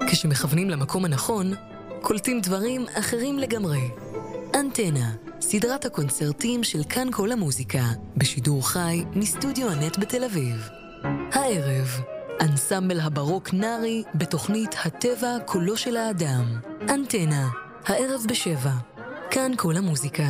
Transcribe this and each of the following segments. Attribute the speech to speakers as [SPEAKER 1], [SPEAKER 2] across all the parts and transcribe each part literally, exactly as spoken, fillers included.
[SPEAKER 1] כשמכוונים למקום הנכון, קולטים דברים אחרים לגמרי. אנטנה, סדרת הקונצרטים של כאן כל המוזיקה, בשידור חי מסטודיו הנט בתל אביב. הערב, אנסמבל הברוק נארי בתוכנית הטבע קולו של האדם. אנטנה, הערב בשבע. כאן כל המוזיקה.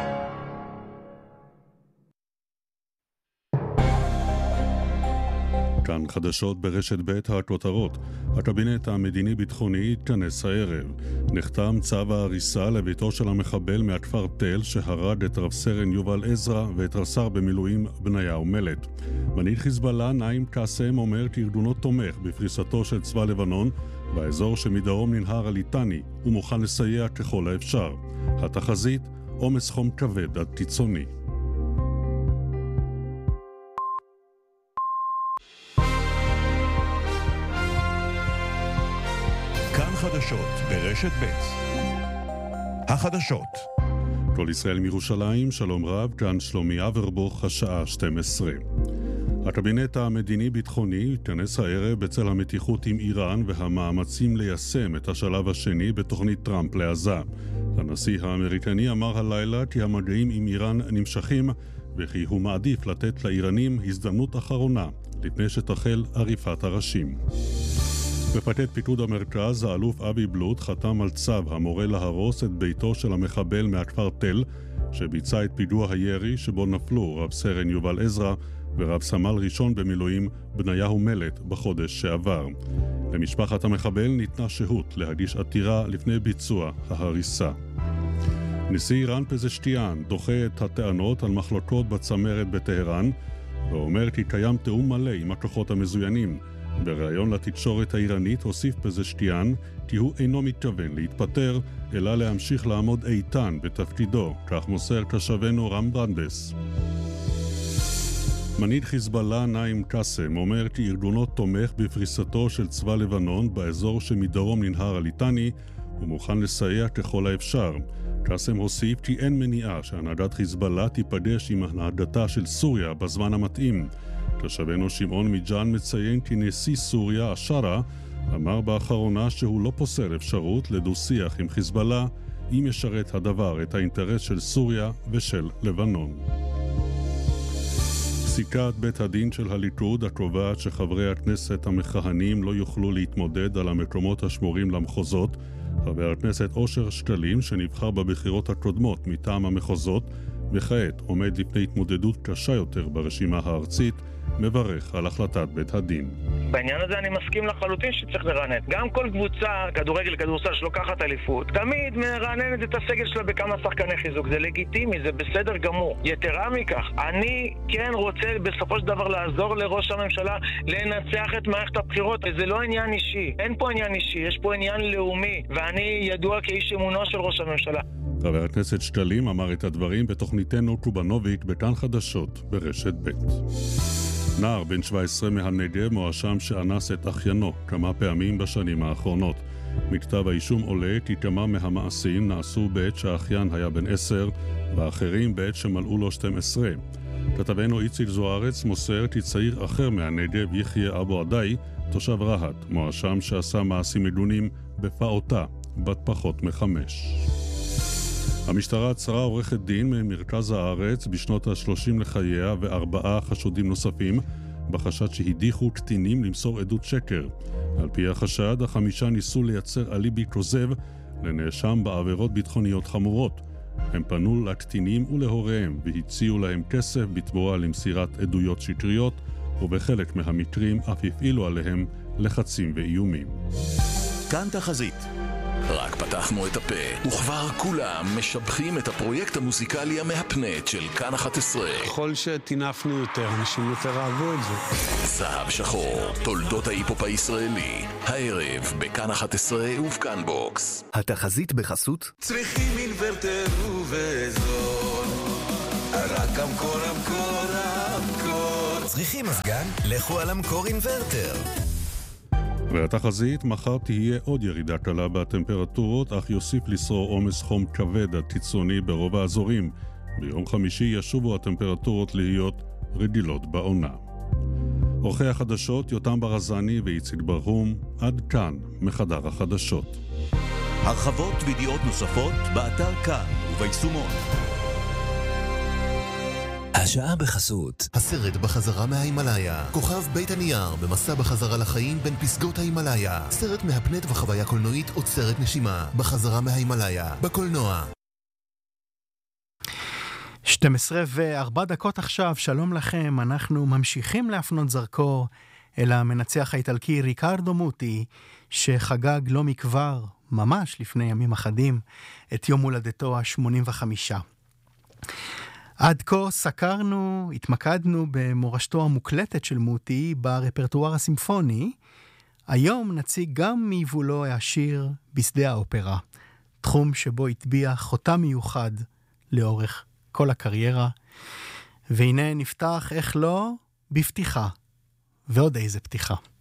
[SPEAKER 2] כאן חדשות ברשת ב' הכותרות. הקבינט המדיני-ביטחוני התכנס הערב. נחתם צו ההריסה לביתו של המחבל מהכפר תל שהרד את רב סרן יובל עזרא ואת רס"ר במילואים בניהו מלט. מנהיג חיזבאללה נעים קאסם אומר כי ארגונו תומך בפריסתו של צבא לבנון באזור שמדרום ננהר הליטני ומוכן לסייע ככל האפשר. התחזית, עומס חום כבד עד קיצוני.
[SPEAKER 3] חדשות ברשת ב'. החדשות.
[SPEAKER 2] כל ישראל מירושלים, שלום רב, כאן שלומי אברבוך, השעה שתים עשרה. הקבינט המדיני-ביטחוני התכנס הערב בצל המתיחות עם איראן והמאמצים ליישם את השלב השני בתוכנית טראמפ לעזה. הנשיא האמריקני אמר הלילה כי המגעים עם איראן נמשכים וכי הוא מעדיף לתת לאיראנים הזדמנות אחרונה לפני שתחל עריפת הראשים. מפקד פיקוד המרכז, האלוף אבי בלוט, חתם על צו המורה להרוס את ביתו של המחבל מהכפר תל, שביצע את פיגוע הירי שבו נפלו רב סרן יובל עזרא ורב סמל ראשון במילואים בניהו מלט בחודש שעבר. למשפחת המחבל ניתנה שהות להגיש עתירה לפני ביצוע ההריסה. נשיא איראן פזשטיאן דוחה את הטענות על מחלוקות בצמרת בטהרן, ואומר כי קיים תאום מלא עם הכוחות המזוינים. בריאיון לתקשורת האיראנית הוסיף פזשטיאן כי הוא אינו מתכוון להתפטר, אלא להמשיך לעמוד איתן בתפקידו, כך מוסר תושבנו רם ברנדס. מנהיג חיזבאללה נעים קאסם אומר כי ארגונו תומך בפריסתו של צבא לבנון באזור שמדרום ננהר הליטני ומוכן לסייע ככל האפשר. קאסם הוסיף כי אין מניעה שהנהגת חיזבאללה תיפגש עם הנהגתה של סוריה בזמן המתאים. תושבנו שמעון מיג'אן מציין כי נשיא סוריה, השרה, אמר באחרונה שהוא לא פוסל אפשרות לדו-שיח עם חיזבאללה אם ישרת הדבר את האינטרס של סוריה ושל לבנון. פסיקת בית הדין של הליכוד הקובעת שחברי הכנסת המכהנים לא יוכלו להתמודד על המקומות השמורים למחוזות. חבר הכנסת אושר שקלים, שנבחר בבחירות הקודמות מטעם המחוזות וכעת עומד לפני התמודדות קשה יותר ברשימה הארצית, מברך על החלטת בית הדין.
[SPEAKER 4] בעניין הזה אני מסכים לחלוטין שצריך לרענן. גם כל קבוצה, כדורגל, כדורסל שלוקחת אליפות, תמיד מרעננת את הסגל שלה בכמה שחקני חיזוק. זה לגיטימי, זה בסדר גמור. יתרה מכך, אני כן רוצה בסופו של דבר לעזור לראש הממשלה לנצח את מערכת הבחירות. זה לא עניין אישי. אין פה עניין אישי, יש פה עניין לאומי. ואני ידוע כאיש אמונו של ראש הממשלה.
[SPEAKER 2] חבר הכנסת שקלים אמר את הדברים בתוכניתנו קובנוביק בכאן חדשות ברשת ב'. נער בן שבע עשרה מהנגב מואשם שאנס את אחיינו כמה פעמים בשנים האחרונות. מכתב האישום עולה כי כמה מהמעשים נעשו בעת שהאחיין היה בן עשר ואחרים בעת שמלאו לו שתים עשרה. כתבנו איציק זוארץ מוסר כי צעיר אחר מהנגב, יחיה אבו עדי, תושב רהט, מואשם שעשה מעשים מגונים בפעוטה בת פחות מחמש. המשטרה עצרה עורכת דין ממרכז הארץ בשנות ה-שלושים לחייה וארבעה חשודים נוספים בחשד שהדיחו קטינים למסור עדות שקר. על פי החשד, החמישה ניסו לייצר אליבי כוזב לנאשם בעבירות ביטחוניות חמורות. הם פנו לקטינים ולהוריהם והציעו להם כסף בתמורה למסירת עדויות שקריות, ובחלק מהמקרים אף הפעילו עליהם לחצים ואיומים.
[SPEAKER 3] כאן תחזית. רק פתחנו את הפה, וכבר כולם משבחים את הפרויקט המוזיקלי המהפנט של כאן אחת עשרה.
[SPEAKER 5] ככל שתינפנו יותר, אנשים יותר אהבו את זה.
[SPEAKER 3] זהב שחור, תולדות ההיפופ הישראלי, הערב בכאן אחת עשרה ובכאן בוקס.
[SPEAKER 6] התחזית בחסות
[SPEAKER 7] צריכים אינוורטר ובזול, רק המקור המקור המקור.
[SPEAKER 6] צריכים מזגן? לכו על המקור אינוורטר.
[SPEAKER 2] והתחזית, מחר תהיה עוד ירידה קלה בטמפרטורות, אך יוסיף לשרור עומס חום כבד עד קיצוני ברוב האזורים. ביום חמישי ישובו הטמפרטורות להיות רגילות בעונה. עורכי החדשות יותם ברזני ואיציק ברהום. עד כאן מחדר החדשות.
[SPEAKER 6] הרחבות וידיעות נוספות באתר כאן וביישומון.
[SPEAKER 8] השעה בחסות.
[SPEAKER 6] הסרט בחזרה מההימלאיה. כוכב בית הנייר במסע בחזרה לחיים בין פסגות ההימלאיה. סרט מהפנט וחוויה קולנועית עוצרת נשימה. בחזרה מההימלאיה. בקולנוע.
[SPEAKER 9] שתים עשרה וארבע דקות עכשיו, שלום לכם. אנחנו ממשיכים להפנות זרקור אל המנצח האיטלקי ריקרדו מוטי, שחגג לא מכבר, ממש לפני ימים אחדים, את יום הולדתו ה-שמונים וחמש. עד כה סקרנו, התמקדנו במורשתו המוקלטת של מוטי ברפרטואר הסימפוני. היום נציג גם מיבולו השיר בשדה האופרה, תחום שבו הטביע חותם מיוחד לאורך כל הקריירה. והנה נפתח, איך לא, בפתיחה. ועוד איזה פתיחה.